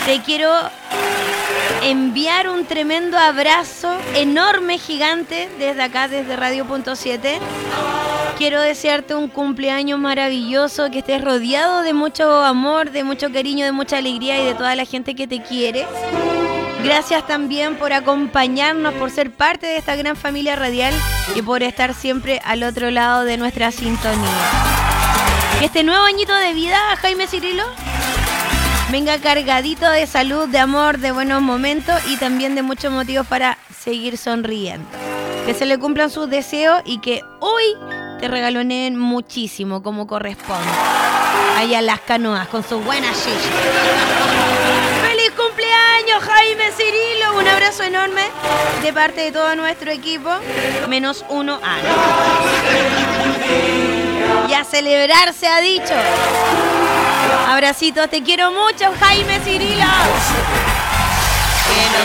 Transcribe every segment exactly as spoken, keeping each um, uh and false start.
te quiero enviar un tremendo abrazo enorme, gigante, desde acá, desde Radio Punto siete. Quiero desearte un cumpleaños maravilloso, que estés rodeado de mucho amor, de mucho cariño, de mucha alegría y de toda la gente que te quiere. Gracias también por acompañarnos, por ser parte de esta gran familia radial y por estar siempre al otro lado de nuestra sintonía. Que este nuevo añito de vida, Jaime Cirilo, venga cargadito de salud, de amor, de buenos momentos y también de muchos motivos para seguir sonriendo. Que se le cumplan sus deseos y que hoy te regaloneen muchísimo como corresponde. Allá en las canoas con sus buenas chillas. ¡Feliz cumpleaños, Jaime Cirilo! Un abrazo enorme de parte de todo nuestro equipo, menos uno a no. Y a celebrar se ha dicho. Abracitos, te quiero mucho, Jaime Cirilo. Que nos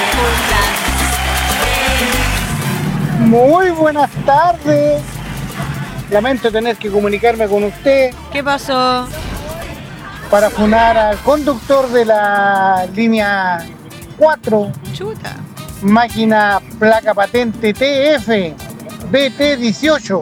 cumplan. Muy buenas tardes. Lamento tener que comunicarme con usted. ¿Qué pasó? Para funar al conductor de la línea cuatro. Chuta. Máquina placa patente T F B T dieciocho.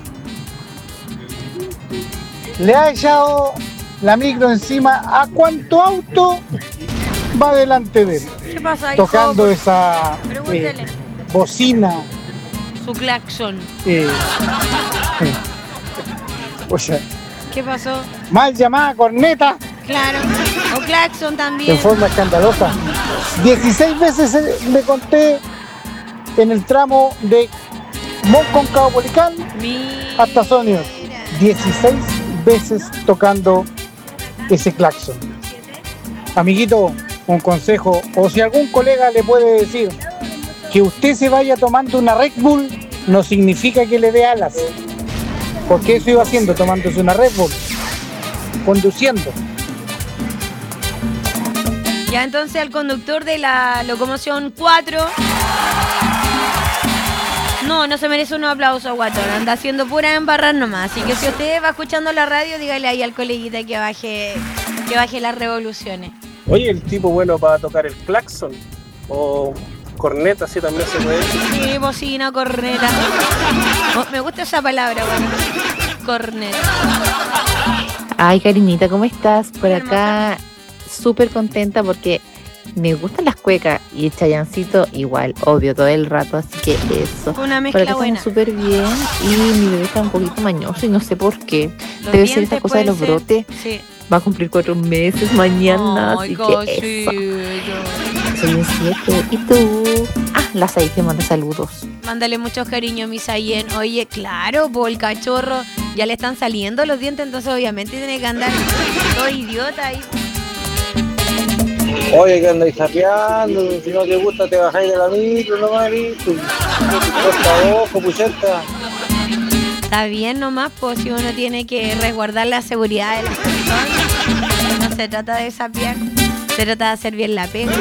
Le ha echado la micro encima a cuánto auto va delante de él. ¿Qué pasa ahí? Tocando esa Pregúntele. eh, bocina. Su claxon. Eh, eh. O sea, ¿Qué pasó? mal llamada corneta. Claro. O claxon también. En forma escandalosa. dieciséis veces le conté en el tramo de Monconcao Polical hasta Sonio. dieciséis veces tocando ese claxon. Amiguito, un consejo, o si algún colega le puede decir que usted se vaya tomando una Red Bull, no significa que le dé alas. Porque eso iba haciendo, tomándose una Red Bull, conduciendo. Ya entonces al conductor de la locomoción cuatro. No, no se merece un aplauso, Guatón. Anda haciendo pura embarrar nomás. Así que si usted va escuchando la radio, dígale ahí al coleguita que baje, que baje las revoluciones. Oye, el tipo bueno para tocar el claxon o corneta, sí también se puede. Sí, bocina, corneta. Oh, me gusta esa palabra, bueno. Corneta. Ay, cariñita, ¿cómo estás? Por acá, súper contenta porque me gustan las cuecas y el Chayancito igual, obvio, todo el rato, así que eso. Una Por mezcla acá buena. estamos súper bien y mi bebé está un poquito mañoso y no sé por qué. Los Debe ser esta dientes cosa de los pueden brotes. ser. Sí. Va a cumplir cuatro meses mañana, Ay, así que eso. Soy un siete. ¿Y tú? Ah, la Said te manda saludos. Mándale mucho cariño a mi Sayen. Oye, claro, por el cachorro ya le están saliendo los dientes, entonces obviamente tiene que andar todo idiota ahí. Oye, que andáis sapeando, si no te gusta te bajáis de la micro, no marito. Por favor, copucheta. Está bien nomás, pues si uno tiene que resguardar la seguridad de las personas. No se trata de sapear, se trata de hacer bien la pega.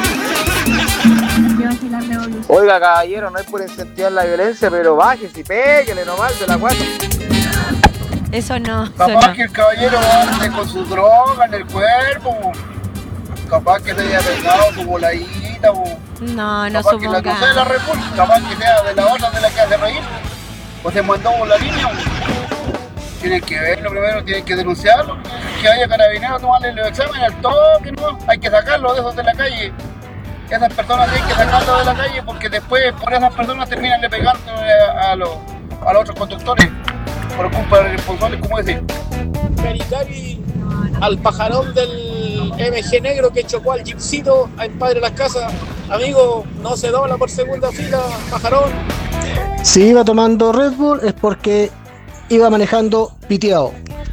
Oiga, caballero, no es por incentivar la violencia, pero bájese y péguele nomás de la cuatro. Eso no. Eso Capaz no. que el caballero ande con su droga en el cuerpo. Capaz que te haya pegado tu voladita. No, no capaz que la cosa de la suponga. República, capaz que sea de la otra de la que hace reír. O se mandó por la línea. Tienen que verlo primero, tienen que denunciarlo. Que haya carabineros, tomarle los exámenes al toque, ¿no? Hay que sacarlo de esos de la calle. Esas personas tienen que sacarlo de la calle porque después por esas personas terminan de pegando a, a, los, a los otros conductores. Por culpa de los responsables, ¿cómo decir? Cari Cari al pajarón del M G negro que chocó al Jeepcito en Padre Las Casas. Amigo, no se dobla por segunda fila, pajarón. Si iba tomando Red Bull es porque iba manejando piteado.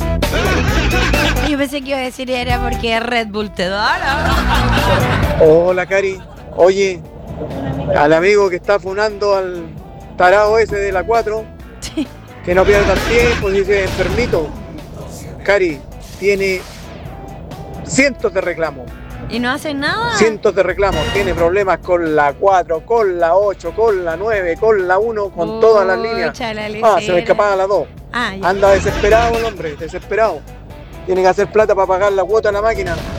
Yo pensé que iba a decir era porque Red Bull te da. Hola, Cari. Oye, al amigo que está funando al tarado ese de la cuatro, Sí. que no pierda el tiempo, dice enfermito. Cari, tiene cientos de reclamos. ¿Y no hacen nada? Cientos de reclamos. Tiene problemas con la cuatro, con la ocho, con la nueve, con la uno, con todas las líneas. Pucha, la Ah, se me lecera. escapaba la dos. Ah, ya. Anda desesperado el hombre, desesperado. Tiene que hacer plata para pagar la cuota a la máquina.